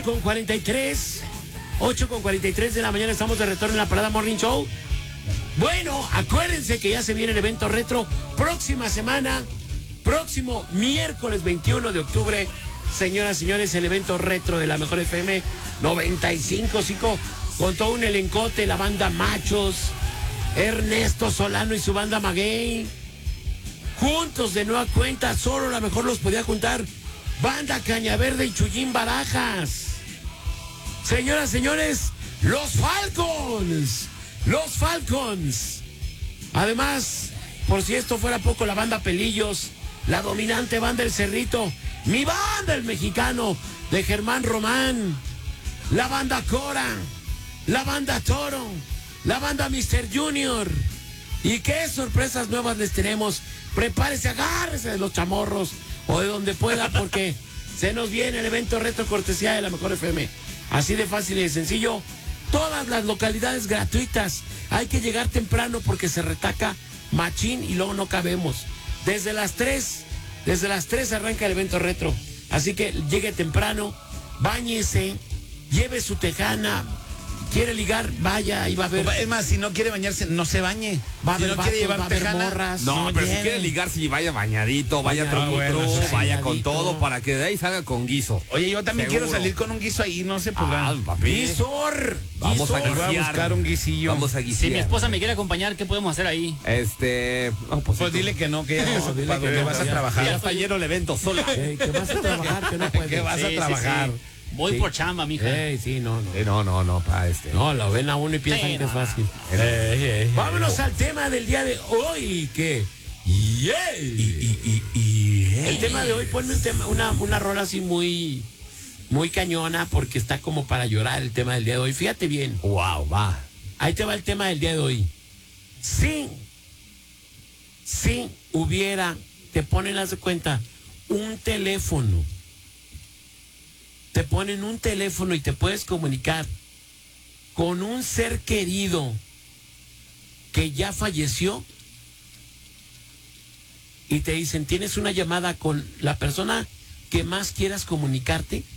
Con 43, 8:43 de la mañana, estamos de retorno en la Parada Morning Show. Bueno, acuérdense que ya se viene el evento retro próxima semana, próximo miércoles 21 de octubre. Señoras y señores, el evento retro de la Mejor FM 95.5 con todo un elencote, la banda Machos, Ernesto Solano y su banda Maguey. Juntos de nueva cuenta, solo la mejor los podía juntar Banda Cañaverde y Chuyín Barajas. Señoras, señores, los Falcons. Los Falcons. Además, por si esto fuera poco, la banda Pelillos, la dominante banda El Cerrito, mi banda El Mexicano de Germán Román, la banda Cora, la banda Toro, la banda Mr. Junior. ¿Y qué sorpresas nuevas les tenemos? Prepárese, agárrese de los chamorros o de donde pueda, porque se nos viene el evento retro cortesía de la Mejor FM. Así de fácil y de sencillo. Todas las localidades gratuitas. Hay que llegar temprano porque se retaca machín y luego no cabemos. Desde las 3 arranca el evento retro. Así que llegue temprano, báñese, lleve su tejana. Quiere ligar, vaya, ahí va a ver. Es más, si no quiere bañarse, no se bañe. Va a si haber no quiere vatos, llevar va a haber tejana, morras. No, pero lleve. si quiere ligar, si vaya bañadito, vaya Bueno, vaya con bañadito. todo para que de ahí salga con guiso. Oye, yo también Seguro. quiero salir con un guiso ahí, no se podrá. papi. Guisor. Vamos a Guisor. Voy a guisear. buscar un guisillo. Vamos a guisear. Si mi esposa me quiere acompañar, ¿qué podemos hacer ahí? No, Pues dile que no, que ya estás dile ocupado, que que no, vas a ya. trabajar. Ya está lleno el evento sola. Ey, que vas a trabajar, que no puedes. Que vas a Sí, trabajar. sí. Voy Sí. por chamba, mija. Ey, sí, no. No, pa No, lo ven a uno y piensan Sí, que es no. fácil. Vámonos al tema del día de hoy, que... El tema de hoy, ponme un tema, una rola así muy cañona, porque está como para llorar el tema del día de hoy. Fíjate bien. Wow, va. Ahí te va el tema del día de hoy. Si hubiera, te ponen, haz de cuenta, un teléfono. Te ponen un teléfono y te puedes comunicar con un ser querido que ya falleció y te dicen, tienes una llamada con la persona que más quieras comunicarte.